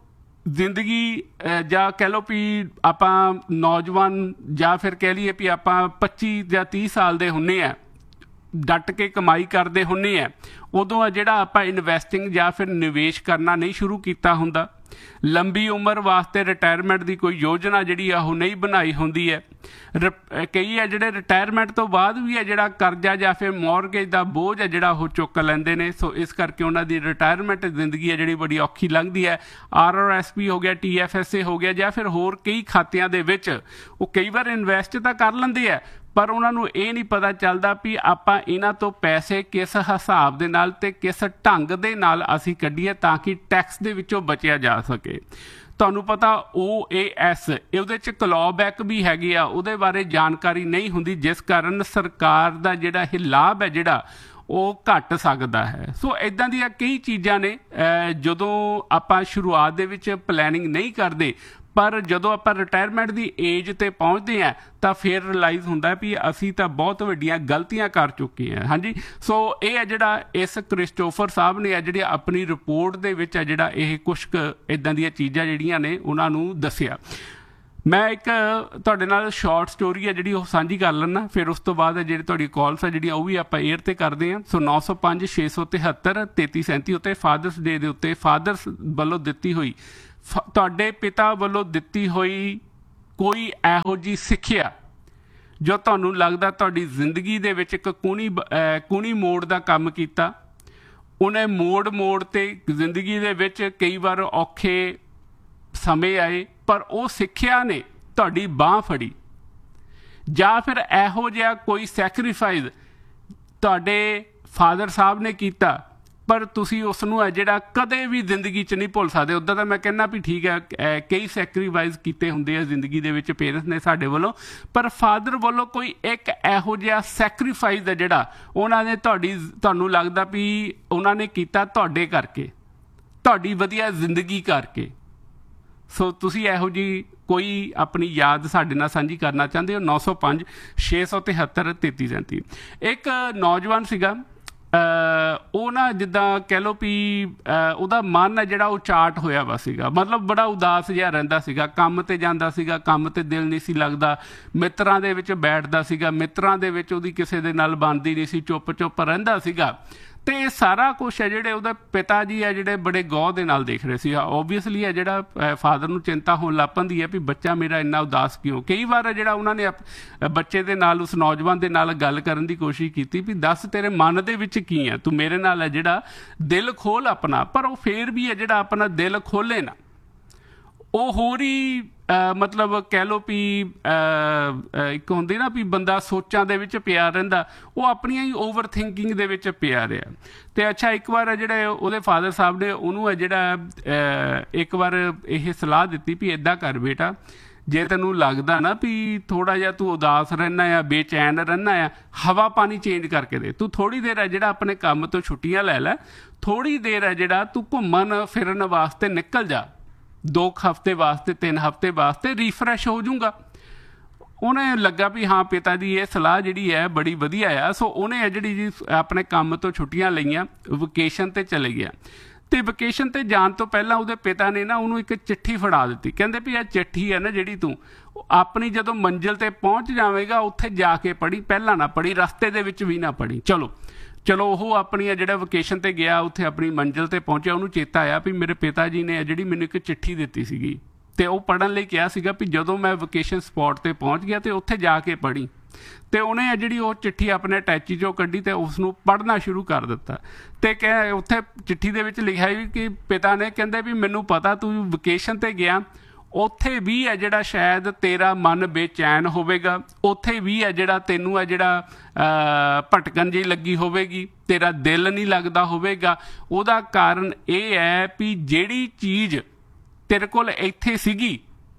ਜ਼ਿੰਦਗੀ ਜਾਂ ਕਹਿ ਲਓ ਵੀ ਆਪਾਂ ਨੌਜਵਾਨ ਜਾਂ ਫਿਰ ਕਹਿ ਲਈਏ ਵੀ ਆਪਾਂ ਪੱਚੀ ਜਾਂ ਤੀਹ ਸਾਲ ਦੇ ਹੁੰਦੇ ਆ, ਡੱਟ ਕੇ ਕਮਾਈ ਕਰਦੇ ਹੁੰਦੇ ਆ, ਉਦੋਂ ਆ ਜਿਹੜਾ ਆਪਾਂ ਇਨਵੈਸਟਿੰਗ ਜਾਂ ਫਿਰ ਨਿਵੇਸ਼ ਕਰਨਾ ਨਹੀਂ ਸ਼ੁਰੂ ਕੀਤਾ ਹੁੰਦਾ। ਲੰਬੀ ਉਮਰ ਵਾਸਤੇ ਰਿਟਾਇਰਮੈਂਟ ਦੀ ਕੋਈ ਯੋਜਨਾ ਜਿਹੜੀ ਆ ਉਹ ਨਹੀਂ ਬਣਾਈ ਹੁੰਦੀ ਹੈ। ਕਈ ਹੈ ਜਿਹੜੇ ਰਿਟਾਇਰਮੈਂਟ ਤੋਂ ਬਾਅਦ ਵੀ ਹੈ ਜਿਹੜਾ ਕਰਜ਼ਾ ਜਾਂ ਫਿਰ ਮੌਰਗੇਜ ਦਾ ਬੋਝ ਹੈ ਜਿਹੜਾ ਉਹ ਚੁੱਕ ਲੈਂਦੇ ਨੇ। ਸੋ ਇਸ ਕਰਕੇ ਉਹਨਾਂ ਦੀ ਰਿਟਾਇਰਮੈਂਟ ਜ਼ਿੰਦਗੀ ਹੈ ਜਿਹੜੀ ਬੜੀ ਔਖੀ ਲੰਘਦੀ ਹੈ। ਆਰ ਆਰ ਐਸ ਪੀ ਹੋ ਗਿਆ, ਟੀ ਐਫ ਐਸ ਏ ਹੋ ਗਿਆ ਜਾਂ ਫਿਰ ਹੋਰ ਕਈ ਖਾਤਿਆਂ ਦੇ ਵਿੱਚ ਉਹ ਕਈ ਵਾਰ ਇਨਵੈਸਟ ਤਾਂ ਕਰ ਲੈਂਦੇ ਆ ਪਰ ਉਹਨਾਂ ਨੂੰ ਇਹ ਨਹੀਂ ਪਤਾ ਚੱਲਦਾ ਵੀ ਆਪਾਂ ਇਹਨਾਂ ਤੋਂ ਪੈਸੇ ਕਿਸ ਹਿਸਾਬ ਦੇ ਨਾਲ ਅਤੇ ਕਿਸ ਢੰਗ ਦੇ ਨਾਲ ਅਸੀਂ ਕੱਢੀਏ ਤਾਂ ਕਿ ਟੈਕਸ ਦੇ ਵਿੱਚੋਂ ਬਚਿਆ ਜਾ ਸਕੇ। ਤੁਹਾਨੂੰ ਪਤਾ ਓ ਏ ਐਸ ਉਹਦੇ 'ਚ ਕਲੌਬੈਕ ਵੀ ਹੈਗੇ ਆ, ਉਹਦੇ ਬਾਰੇ ਜਾਣਕਾਰੀ ਨਹੀਂ ਹੁੰਦੀ ਜਿਸ ਕਾਰਨ ਸਰਕਾਰ ਦਾ ਜਿਹੜਾ ਇਹ ਲਾਭ ਹੈ ਜਿਹੜਾ ਉਹ ਘੱਟ ਸਕਦਾ ਹੈ। ਸੋ ਇੱਦਾਂ ਦੀਆਂ ਕਈ ਚੀਜ਼ਾਂ ਨੇ ਜਦੋਂ ਆਪਾਂ ਸ਼ੁਰੂਆਤ ਦੇ ਵਿੱਚ ਪਲੈਨਿੰਗ ਨਹੀਂ ਕਰਦੇ ਪਰ ਜਦੋਂ ਆਪਾਂ ਰਿਟਾਇਰਮੈਂਟ ਦੀ ਏਜ 'ਤੇ ਪਹੁੰਚਦੇ ਹਾਂ ਤਾਂ ਫਿਰ ਰਿਲਾਈਜ਼ ਹੁੰਦਾ ਵੀ ਅਸੀਂ ਤਾਂ ਬਹੁਤ ਵੱਡੀਆਂ ਗਲਤੀਆਂ ਕਰ ਚੁੱਕੇ ਹਾਂ। ਹਾਂਜੀ, ਸੋ ਇਹ ਹੈ ਜਿਹੜਾ ਇਸ ਕ੍ਰਿਸਟੋਫਰ ਸਾਹਿਬ ਨੇ ਆ ਜਿਹੜੀ ਆਪਣੀ ਰਿਪੋਰਟ ਦੇ ਵਿੱਚ ਆ ਜਿਹੜਾ ਇਹ ਕੁਛ ਕੁ ਇੱਦਾਂ ਦੀਆਂ ਚੀਜ਼ਾਂ ਜਿਹੜੀਆਂ ਨੇ ਉਹਨਾਂ ਨੂੰ ਦੱਸਿਆ। मैं एक ਤੁਹਾਡੇ ਨਾਲ ਸ਼ਾਰਟ ਸਟੋਰੀ ਹੈ ਜਿਹੜੀ ਉਹ ਸਾਂਝੀ ਕਰ ਲੈਣਾ, ਫਿਰ ਉਸ ਤੋਂ ਬਾਅਦ ਜਿਹੜੀ ਤੁਹਾਡੀ ਕਾਲਸ ਹੈ ਜਿਹੜੀ ਉਹ ਵੀ ਆਪਾਂ 에ਅਰ ਤੇ ਕਰਦੇ ਹਾਂ। ਸੋ ਨੌ ਸੌ ਪੰਜ ਛੇ ਸੌ ਤਿਹੱਤਰ ਤੇਤੀ ਸੈਂਤੀ ਉੱਤੇ ਫਾਦਰਸ ਡੇ ਦੇ ਉੱਤੇ ਫਾਦਰਸ ਵੱਲੋਂ ਦਿੱਤੀ ਹੋਈ, ਤੁਹਾਡੇ ਪਿਤਾ ਵੱਲੋਂ ਦਿੱਤੀ ਹੋਈ ਕੋਈ ਇਹੋ ਜਿਹੀ ਸਿੱਖਿਆ ਜੋ ਤੁਹਾਨੂੰ ਲੱਗਦਾ ਤੁਹਾਡੀ ਜ਼ਿੰਦਗੀ ਦੇ ਵਿੱਚ ਇੱਕ ਕੂਣੀ ਕੂਣੀ ਮੋੜ ਦਾ ਕੰਮ ਕੀਤਾ। ਉਹਨੇ ਮੋੜ ਮੋੜ ਤੇ ਜ਼ਿੰਦਗੀ ਦੇ ਵਿੱਚ ਕਈ ਵਾਰ ਔਖੇ ਸਮੇਂ ਆਏ, ਪਰ ਉਹ ਸਿੱਖਿਆ ਨੇ ਤੁਹਾਡੀ ਬਾਂਹ ਫੜੀ, ਜਾਂ ਫਿਰ ਇਹੋ ਜਿਹਾ ਕੋਈ ਸੈਕਰੀਫਾਈਸ ਤੁਹਾਡੇ ਫਾਦਰ ਸਾਹਿਬ ਨੇ ਕੀਤਾ ਪਰ ਤੁਸੀਂ ਉਸ ਨੂੰ ਹੈ ਜਿਹੜਾ ਕਦੇ ਵੀ ਜ਼ਿੰਦਗੀ 'ਚ ਨਹੀਂ ਭੁੱਲ ਸਕਦੇ। ਉੱਦਾਂ ਤਾਂ ਮੈਂ ਕਹਿੰਦਾ ਵੀ ਠੀਕ ਹੈ, ਕਈ ਸੈਕਰੀਫਾਈਸ ਕੀਤੇ ਹੁੰਦੇ ਆ ਜ਼ਿੰਦਗੀ ਦੇ ਵਿੱਚ ਪੇਰੈਂਟਸ ਨੇ ਸਾਡੇ ਵੱਲੋਂ, ਪਰ ਫਾਦਰ ਵੱਲੋਂ ਕੋਈ ਇੱਕ ਇਹੋ ਜਿਹਾ ਸੈਕਰੀਫਾਈਸ ਹੈ ਜਿਹੜਾ ਉਹਨਾਂ ਨੇ ਤੁਹਾਡੀ ਤੁਹਾਨੂੰ ਲੱਗਦਾ ਵੀ ਉਹਨਾਂ ਨੇ ਕੀਤਾ ਤੁਹਾਡੇ ਕਰਕੇ, ਤੁਹਾਡੀ ਵਧੀਆ ਜ਼ਿੰਦਗੀ ਕਰਕੇ। ਸੋ ਤੁਸੀਂ ਇਹੋ ਜਿਹੀ ਕੋਈ ਆਪਣੀ ਯਾਦ ਸਾਡੇ ਨਾਲ ਸਾਂਝੀ ਕਰਨਾ ਚਾਹੁੰਦੇ ਹੋ? ਨੌ ਸੌ ਪੰਜ ਛੇ ਸੌ ਤਿਹੱਤਰ ਤੇਤੀ ਸੈਂਤੀ। ਇੱਕ ਨੌਜਵਾਨ ਸੀਗਾ, ਉਹ ਨਾ ਜਿੱਦਾਂ ਕਹਿ ਲਓ ਵੀ ਉਹਦਾ ਮਨ ਹੈ ਜਿਹੜਾ ਉਹ ਚਾਟ ਹੋਇਆ ਵਾ ਸੀਗਾ, ਮਤਲਬ ਬੜਾ ਉਦਾਸ ਜਿਹਾ ਰਹਿੰਦਾ ਸੀਗਾ। ਕੰਮ 'ਤੇ ਜਾਂਦਾ ਸੀਗਾ, ਕੰਮ 'ਤੇ ਦਿਲ ਨਹੀਂ ਸੀ ਲੱਗਦਾ, ਮਿੱਤਰਾਂ ਦੇ ਵਿੱਚ ਬੈਠਦਾ ਸੀਗਾ, ਮਿੱਤਰਾਂ ਦੇ ਵਿੱਚ ਉਹਦੀ ਕਿਸੇ ਦੇ ਨਾਲ ਬਣਦੀ ਨਹੀਂ ਸੀ, ਚੁੱਪ ਚੁੱਪ ਰਹਿੰਦਾ ਸੀਗਾ। ਅਤੇ ਇਹ ਸਾਰਾ ਕੁਛ ਹੈ ਜਿਹੜੇ ਉਹਦੇ ਪਿਤਾ ਜੀ ਹੈ ਜਿਹੜੇ ਬੜੇ ਗੌਰ ਦੇ ਨਾਲ ਦੇਖ ਰਹੇ ਸੀ। ਓਬਵੀਅਸਲੀ ਹੈ ਜਿਹੜਾ ਫਾਦਰ ਨੂੰ ਚਿੰਤਾ ਹੋਣ ਲੱਗ ਪੈਂਦੀ ਹੈ ਵੀ ਬੱਚਾ ਮੇਰਾ ਇੰਨਾ ਉਦਾਸ ਕਿਉਂ। ਕਈ ਵਾਰ ਹੈ ਜਿਹੜਾ ਉਹਨਾਂ ਨੇ ਬੱਚੇ ਦੇ ਨਾਲ, ਉਸ ਨੌਜਵਾਨ ਦੇ ਨਾਲ ਗੱਲ ਕਰਨ ਦੀ ਕੋਸ਼ਿਸ਼ ਕੀਤੀ ਵੀ ਦੱਸ ਤੇਰੇ ਮਨ ਦੇ ਵਿੱਚ ਕੀ ਹੈ, ਤੂੰ ਮੇਰੇ ਨਾਲ ਹੈ ਜਿਹੜਾ ਦਿਲ ਖੋਲ੍ਹ ਆਪਣਾ। ਪਰ ਉਹ ਫੇਰ ਵੀ ਹੈ ਜਿਹੜਾ ਆਪਣਾ ਦਿਲ ਖੋਲ੍ਹੇ ਨਾ, ਉਹ ਹੋਰ ਹੀ ਮਤਲਬ ਕਹਿ ਲਓ ਵੀ ਇੱਕ ਹੁੰਦੀ ਨਾ ਵੀ ਬੰਦਾ ਸੋਚਾਂ ਦੇ ਵਿੱਚ ਪਿਆ ਰਹਿੰਦਾ, ਉਹ ਆਪਣੀਆਂ ਹੀ ਓਵਰ ਥਿੰਕਿੰਗ ਦੇ ਵਿੱਚ ਪਿਆ ਰਿਹਾ। ਅਤੇ ਅੱਛਾ ਇੱਕ ਵਾਰ ਜਿਹੜੇ ਉਹਦੇ ਫਾਦਰ ਸਾਹਿਬ ਨੇ ਉਹਨੂੰ ਹੈ ਜਿਹੜਾ ਇੱਕ ਵਾਰ ਇਹ ਸਲਾਹ ਦਿੱਤੀ ਵੀ ਇੱਦਾਂ ਕਰ ਬੇਟਾ, ਜੇ ਤੈਨੂੰ ਲੱਗਦਾ ਨਾ ਵੀ ਥੋੜ੍ਹਾ ਜਿਹਾ ਤੂੰ ਉਦਾਸ ਰਹਿੰਦਾ ਆ, ਬੇਚੈਨ ਰਹਿੰਦਾ ਆ, ਹਵਾ ਪਾਣੀ ਚੇਂਜ ਕਰਕੇ ਦੇ। ਤੂੰ ਥੋੜ੍ਹੀ ਦੇਰ ਹੈ ਜਿਹੜਾ ਆਪਣੇ ਕੰਮ ਤੋਂ ਛੁੱਟੀਆਂ ਲੈ ਲੈ, ਥੋੜ੍ਹੀ ਦੇਰ ਹੈ ਜਿਹੜਾ ਤੂੰ ਘੁੰਮਣ ਫਿਰਨ ਵਾਸਤੇ ਨਿਕਲ ਜਾ, ਦੋ ਹਫ਼ਤੇ ਵਾਸਤੇ, ਤਿੰਨ ਹਫ਼ਤੇ ਵਾਸਤੇ, ਰੀਫਰੈਸ਼ ਹੋ ਜਾਊਗਾ। ਉਹਨੇ ਲੱਗਾ ਵੀ ਹਾਂ ਪਿਤਾ ਦੀ ਇਹ ਸਲਾਹ ਜਿਹੜੀ ਹੈ ਬੜੀ ਵਧੀਆ ਆ। ਸੋ ਉਹਨੇ ਜਿਹੜੀ ਜੀ ਆਪਣੇ ਕੰਮ ਤੋਂ ਛੁੱਟੀਆਂ ਲਈਆਂ, ਵਕੇਸ਼ਨ 'ਤੇ ਚਲੇ ਗਿਆ। ਅਤੇ ਵਕੇਸ਼ਨ 'ਤੇ ਜਾਣ ਤੋਂ ਪਹਿਲਾਂ ਉਹਦੇ ਪਿਤਾ ਨੇ ਨਾ ਉਹਨੂੰ ਇੱਕ ਚਿੱਠੀ ਫੜਾ ਦਿੱਤੀ। ਕਹਿੰਦੇ ਵੀ ਇਹ ਚਿੱਠੀ ਹੈ ਨਾ ਜਿਹੜੀ ਤੂੰ ਆਪਣੀ ਜਦੋਂ ਮੰਜ਼ਿਲ 'ਤੇ ਪਹੁੰਚ ਜਾਵੇਗਾ ਉੱਥੇ ਜਾ ਕੇ ਪੜ੍ਹੀ, ਪਹਿਲਾਂ ਨਾ ਪੜ੍ਹੀ, ਰਸਤੇ ਦੇ ਵਿੱਚ ਵੀ ਨਾ ਪੜ੍ਹੀ। ਚਲੋ ਚਲੋ ਉਹ ਆਪਣੀ ਜਿਹੜਾ ਵਕੇਸ਼ਨ 'ਤੇ ਗਿਆ, ਉੱਥੇ ਆਪਣੀ ਮੰਜ਼ਿਲ 'ਤੇ ਪਹੁੰਚਿਆ, ਉਹਨੂੰ ਚੇਤਾ ਆਇਆ ਵੀ ਮੇਰੇ ਪਿਤਾ ਜੀ ਨੇ ਜਿਹੜੀ ਮੈਨੂੰ ਇੱਕ ਚਿੱਠੀ ਦਿੱਤੀ ਸੀਗੀ ਅਤੇ ਉਹ ਪੜ੍ਹਨ ਲਈ ਕਿਹਾ ਸੀਗਾ ਵੀ ਜਦੋਂ ਮੈਂ ਵਕੇਸ਼ਨ ਸਪੌਟ 'ਤੇ ਪਹੁੰਚ ਗਿਆ ਅਤੇ ਉੱਥੇ ਜਾ ਕੇ ਪੜ੍ਹੀ। ਅਤੇ ਉਹਨੇ ਆ ਜਿਹੜੀ ਉਹ ਚਿੱਠੀ ਆਪਣੇ ਅਟੈਚੀ 'ਚੋਂ ਕੱਢੀ ਅਤੇ ਉਸ ਨੂੰ ਪੜ੍ਹਨਾ ਸ਼ੁਰੂ ਕਰ ਦਿੱਤਾ। ਅਤੇ ਕਹਿ ਉੱਥੇ ਚਿੱਠੀ ਦੇ ਵਿੱਚ ਲਿਖਿਆ ਵੀ ਕਿ ਪਿਤਾ ਨੇ ਕਹਿੰਦੇ ਵੀ ਮੈਨੂੰ ਪਤਾ ਤੂੰ ਵਕੇਸ਼ਨ 'ਤੇ ਗਿਆ, ਉੱਥੇ ਵੀ ਹੈ ਜਿਹੜਾ ਸ਼ਾਇਦ ਤੇਰਾ ਮਨ ਬੇਚੈਨ ਹੋਵੇਗਾ, ਉੱਥੇ ਵੀ ਹੈ ਜਿਹੜਾ ਤੈਨੂੰ ਹੈ ਜਿਹੜਾ ਭਟਕਣ ਜਿਹੀ ਲੱਗੀ ਹੋਵੇਗੀ, ਤੇਰਾ ਦਿਲ ਨਹੀਂ ਲੱਗਦਾ ਹੋਵੇਗਾ। ਉਹਦਾ ਕਾਰਨ ਇਹ ਹੈ ਵੀ ਜਿਹੜੀ ਚੀਜ਼ ਤੇਰੇ ਕੋਲ ਇੱਥੇ ਸੀਗੀ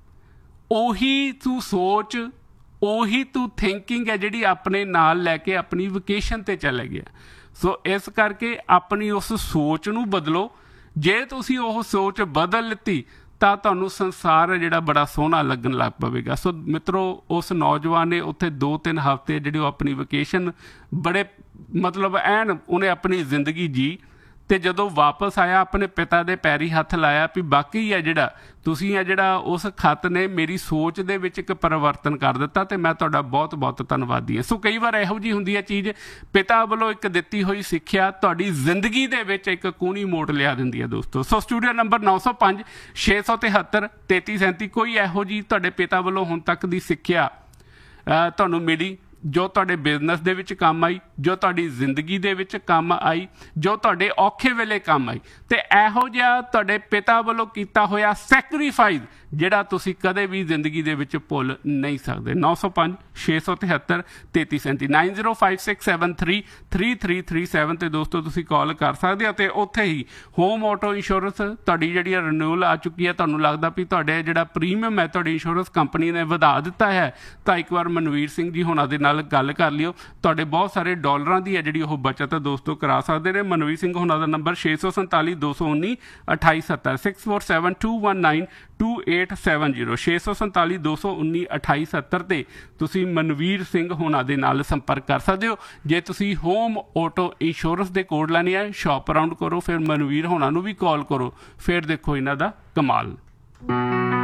ਉਹੀ ਤੂੰ ਸੋਚ, ਉਹੀ ਤੂੰ ਥਿੰਕਿੰਗ ਹੈ ਜਿਹੜੀ ਆਪਣੇ ਨਾਲ ਲੈ ਕੇ ਆਪਣੀ ਵਕੇਸ਼ਨ 'ਤੇ ਚਲੇ ਗਿਆ। ਸੋ ਇਸ ਕਰਕੇ ਆਪਣੀ ਉਸ ਸੋਚ ਨੂੰ ਬਦਲੋ। ਜੇ ਤੁਸੀਂ ਉਹ ਸੋਚ ਬਦਲ ਲਿੱਤੀ ਤਾਂ ਤੁਹਾਨੂੰ ਸੰਸਾਰ ਜਿਹੜਾ ਬੜਾ ਸੋਹਣਾ ਲੱਗਣ ਲੱਗ ਪਵੇਗਾ। ਸੋ ਮਿੱਤਰੋ, ਉਸ ਨੌਜਵਾਨ ਨੇ ਉੱਥੇ ਦੋ ਤਿੰਨ ਹਫ਼ਤੇ ਜਿਹੜੀ ਉਹ ਆਪਣੀ ਵਕੇਸ਼ਨ ਬੜੇ ਮਤਲਬ ਐਨ ਉਹਨੇ ਆਪਣੀ ਜ਼ਿੰਦਗੀ ਜੀ, ਅਤੇ ਜਦੋਂ ਵਾਪਸ ਆਇਆ ਆਪਣੇ ਪਿਤਾ ਦੇ ਪੈਰੀ ਹੱਥ ਲਾਇਆ ਵੀ ਬਾਕੀ ਹੈ ਜਿਹੜਾ ਤੁਸੀਂ ਹੈ ਜਿਹੜਾ ਉਸ ਖੱਤ ਨੇ ਮੇਰੀ ਸੋਚ ਦੇ ਵਿੱਚ ਇੱਕ ਪਰਿਵਰਤਨ ਕਰ ਦਿੱਤਾ ਅਤੇ ਮੈਂ ਤੁਹਾਡਾ ਬਹੁਤ ਬਹੁਤ ਧੰਨਵਾਦੀ ਹਾਂ। ਸੋ ਕਈ ਵਾਰ ਇਹੋ ਜਿਹੀ ਹੁੰਦੀ ਹੈ ਚੀਜ਼, ਪਿਤਾ ਵੱਲੋਂ ਇੱਕ ਦਿੱਤੀ ਹੋਈ ਸਿੱਖਿਆ ਤੁਹਾਡੀ ਜ਼ਿੰਦਗੀ ਦੇ ਵਿੱਚ ਇੱਕ ਕੂਣੀ ਮੋੜ ਲਿਆ ਦਿੰਦੀ ਹੈ ਦੋਸਤੋ। ਸੋ ਸਟੂਡੀਓ ਨੰਬਰ ਨੌ ਸੌ ਪੰਜ ਛੇ ਸੌ ਤਿਹੱਤਰ ਤੇਤੀ ਸੈਂਤੀ, ਕੋਈ ਇਹੋ ਜਿਹੀ ਤੁਹਾਡੇ ਪਿਤਾ ਵੱਲੋਂ ਹੁਣ ਤੱਕ ਦੀ ਸਿੱਖਿਆ ਤੁਹਾਨੂੰ ਮਿਲੀ ਜੋ ਤੁਹਾਡੇ ਬਿਜ਼ਨਸ ਦੇ ਵਿੱਚ ਕੰਮ ਆਈ, ਜੋ ਤੁਹਾਡੀ ਜ਼ਿੰਦਗੀ ਦੇ ਵਿੱਚ ਕੰਮ ਆਈ, ਜੋ ਤੁਹਾਡੇ ਔਖੇ ਵੇਲੇ ਕੰਮ ਆਈ, ਅਤੇ ਇਹੋ ਜਿਹਾ ਤੁਹਾਡੇ ਪਿਤਾ ਵੱਲੋਂ ਕੀਤਾ ਹੋਇਆ ਸੈਕਰੀਫਾਈਸ ਜਿਹੜਾ ਤੁਸੀਂ ਕਦੇ ਵੀ ਜ਼ਿੰਦਗੀ ਦੇ ਵਿੱਚ ਭੁੱਲ ਨਹੀਂ ਸਕਦੇ। ਨੌ ਸੌ ਪੰਜ ਛੇ ਸੌ ਤਿਹੱਤਰ ਤੇਤੀ ਸੈਂਤੀ nine zero five six seven three three three three seven 'ਤੇ ਦੋਸਤੋ ਤੁਸੀਂ ਕਾਲ ਕਰ ਸਕਦੇ ਹੋ। ਅਤੇ ਉੱਥੇ ਹੀ ਹੋਮ ਆਟੋ ਇੰਸ਼ੋਰੈਂਸ ਤੁਹਾਡੀ ਜਿਹੜੀ ਰਿਨਿਊਲ ਆ ਚੁੱਕੀ ਹੈ, ਤੁਹਾਨੂੰ ਲੱਗਦਾ ਵੀ ਤੁਹਾਡੇ ਜਿਹੜਾ ਪ੍ਰੀਮੀਅਮ ਹੈ ਤੁਹਾਡੀ ਇੰਸ਼ੋਰੈਂਸ ਕੰਪਨੀ ਨੇ ਵਧਾ ਦਿੱਤਾ ਹੈ, ਤਾਂ ਇੱਕ ਵਾਰ ਮਨਵੀਰ ਸਿੰਘ ਜੀ ਹੋਣਾ ਦੇ ਨਾਲ ਗੱਲ ਕਰ ਲਿਓ। ਤੁਹਾਡੇ ਬਹੁਤ ਸਾਰੇ ਡਾਲਰਾਂ ਦੀ ਹੈ ਜਿਹੜੀ ਉਹ ਬੱਚਤ ਦੋਸਤੋ ਕਰਾ ਸਕਦੇ ਨੇ। ਮਨਵੀਰ ਸਿੰਘ ਹੋਣਾ ਦਾ ਨੰਬਰ ਛੇ ਸੌ ਸੰਤਾਲੀ ਦੋ ਸੌ ਉੱਨੀ ਅਠਾਈ ਸੱਤਰ six four seven to one nine to eight seven zero ਛੇ ਸੌ ਸੰਤਾਲੀ ਦੋ ਸੌ ਉੱਨੀ ਅਠਾਈ ਸੱਤਰ 'ਤੇ ਤੁਸੀਂ ਮਨਵੀਰ ਸਿੰਘ ਹੋਣਾ ਦੇ ਨਾਲ ਸੰਪਰਕ ਕਰ ਸਕਦੇ ਹੋ। ਜੇ ਤੁਸੀਂ ਹੋਮ ਆਟੋ ਇੰਸ਼ੋਰੈਂਸ ਦੇ ਕੋਡ ਲੈਣੇ ਆ, ਸ਼ਾਪ ਅਰਾਊਂਡ ਕਰੋ, ਫਿਰ ਮਨਵੀਰ ਹੋਣਾ ਨੂੰ ਵੀ ਕਾਲ ਕਰੋ, ਫਿਰ ਦੇਖੋ ਇਹਨਾਂ ਦਾ ਕਮਾਲ।